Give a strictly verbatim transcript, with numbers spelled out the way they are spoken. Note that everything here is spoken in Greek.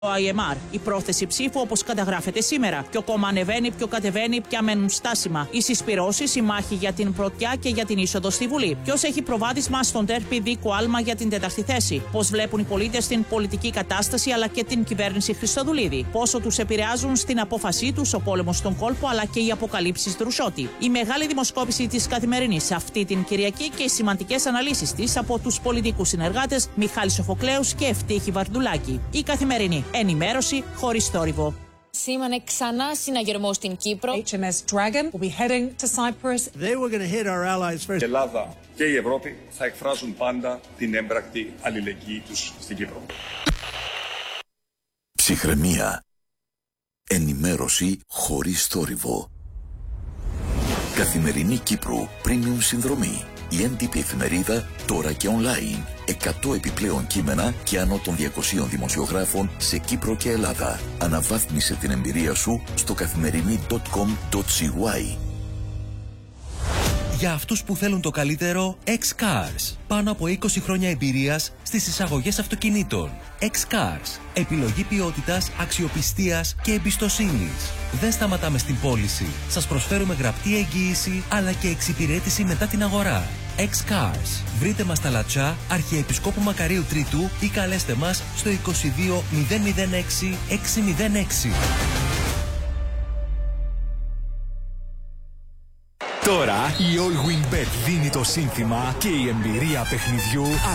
άι εμ αρ. Η πρόθεση ψήφου όπως καταγράφεται σήμερα. Ποιο κόμμα ανεβαίνει, ποιο κατεβαίνει, ποια μένουν στάσιμα. Οι συσπυρώσεις, η μάχη για την πρωτιά και για την είσοδο στη Βουλή. Ποιος έχει προβάδισμα στον τέρπι δίκο άλμα για την τέταρτη θέση. Πώς βλέπουν οι πολίτες την πολιτική κατάσταση αλλά και την κυβέρνηση Χριστοδουλίδη. Πόσο τους επηρεάζουν στην απόφασή τους ο πόλεμος στον κόλπο αλλά και οι αποκαλύψεις Δρουσότη. Η μεγάλη δημοσκόπηση της Καθημερινής αυτή την Κυριακή και οι σημαντικές αναλύσεις της από τους πολιτικούς συνεργάτες Μιχάλη Σοφοκλέους και Ευτύχη Βαρδουλάκη. Η Καθημερινή. Ενημέρωση χωρίς θόρυβο. Σήμανε ξανά συναγερμό στην Κύπρο. έιτς εμ ες Dragon will be heading to Cyprus. They were going to hit our allies first. Η Ελλάδα και η Ευρώπη θα εκφράζουν πάντα την έμπρακτη αλληλεγγύη τους στην Κύπρο. Ψυχραιμία. Ενημέρωση χωρίς θόρυβο. Καθημερινή Κύπρου Premium συνδρομή. Η έντυπη εφημερίδα τώρα και online. εκατό επιπλέον κείμενα και άνω των διακοσίων δημοσιογράφων σε Κύπρο και Ελλάδα. Αναβάθμισε την εμπειρία σου στο καθημερινή τελεία κομ τελεία σι γουάι. Για αυτούς που θέλουν το καλύτερο, X-Cars. Πάνω από είκοσι χρόνια εμπειρίας στις εισαγωγές αυτοκινήτων. X-Cars. Επιλογή ποιότητας, αξιοπιστίας και εμπιστοσύνης. Δεν σταματάμε στην πώληση. Σας προσφέρουμε γραπτή εγγύηση αλλά και εξυπηρέτηση μετά την αγορά. X-Cars. Βρείτε μας στα Λατσά, Αρχιεπισκόπου Μακαρίου Τρίτου ή καλέστε μας στο είκοσι δύο μηδέν μηδέν έξι έξι μηδέν έξι. Τώρα η All Win Bet δίνει το σύνθημα και η εμπειρία παιχνιδιού